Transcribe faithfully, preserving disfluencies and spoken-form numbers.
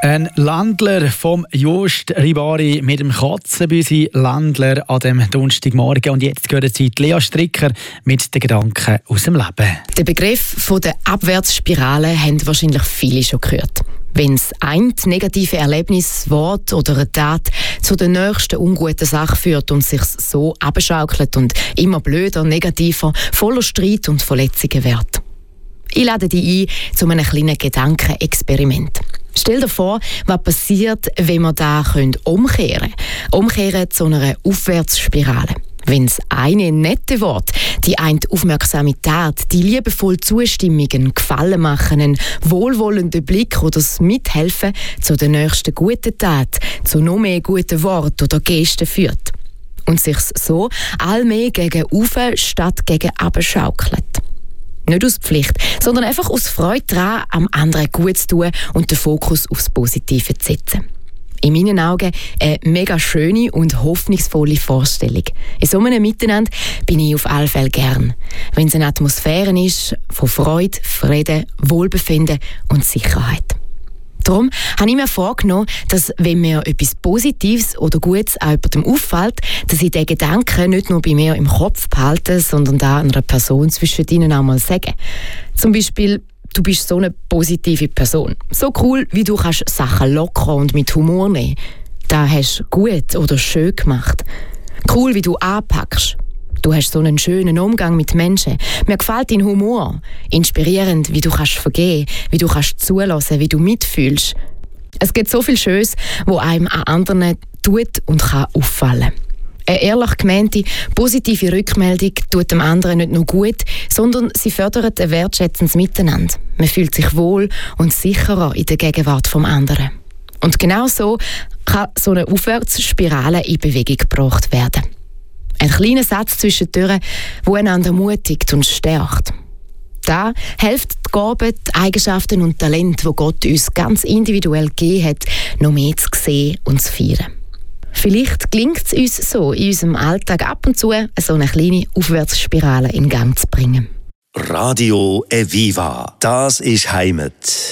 Ein Ländler vom Just Ribari mit dem Katzenbüsi Ländler an dem Donnerstagmorgen. Und jetzt gehört Zeit Lea Stricker mit den Gedanken aus dem Leben. Den Begriff von der Abwärtsspirale haben wahrscheinlich viele schon gehört. Wenn das ein negative Erlebnis, Wort oder eine Tat zu der nächsten unguten Sache führt und sich so abschaukelt und immer blöder, negativer, voller Streit und Verletzungen wird. Ich lade dich ein zu einem kleinen Gedankenexperiment. Stell dir vor, was passiert, wenn wir da umkehren können. Umkehren zu einer Aufwärtsspirale. Wenn das eine nette Wort, die eine aufmerksame Tat, die liebevolle Zustimmung, ein Gefallen machen, einen wohlwollenden Blick oder das Mithelfen zu der nächsten guten Tat, zu noch mehr guten Worten oder Gesten führt. Und sich so allmählich gegen Ufe statt gegen Abe schaukelt. Nicht aus Pflicht, sondern einfach aus Freude daran, am anderen gut zu tun und den Fokus aufs Positive zu setzen. In meinen Augen eine mega schöne und hoffnungsvolle Vorstellung. In so einem Miteinander bin ich auf alle Fälle gern. Wenn es eine Atmosphäre ist von Freude, Frieden, Wohlbefinden und Sicherheit. Darum habe ich mir vorgenommen, dass, wenn mir etwas Positives oder Gutes auch jemandem auffällt, dass ich diesen Gedanken nicht nur bei mir im Kopf behalte, sondern da einer Person zwischen ihnen auch mal sage. Zum Beispiel, du bist so eine positive Person. So cool, wie du kannst Sachen locker und mit Humor nehmen. Das hast du gut oder schön gemacht. Cool, wie du anpackst. Du hast so einen schönen Umgang mit Menschen. Mir gefällt dein Humor. Inspirierend, wie du kannst vergeben, wie du kannst zulassen, wie du mitfühlst. Es gibt so viel Schönes, wo einem an anderen tut und kann auffallen. Eine ehrlich gemeinte, positive Rückmeldung tut dem anderen nicht nur gut, sondern sie fördert ein wertschätzendes Miteinander. Man fühlt sich wohl und sicherer in der Gegenwart vom anderen. Und genau so kann so eine Aufwärtsspirale in Bewegung gebracht werden. Ein kleiner Satz zwischen Türen, der einander ermutigt und stärkt. Da hilft die Gaben, die Eigenschaften und Talente, die Gott uns ganz individuell gegeben hat, noch mehr zu sehen und zu feiern. Vielleicht gelingt es uns so, in unserem Alltag ab und zu so eine kleine Aufwärtsspirale in Gang zu bringen. Radio Eviva, das ist Heimat.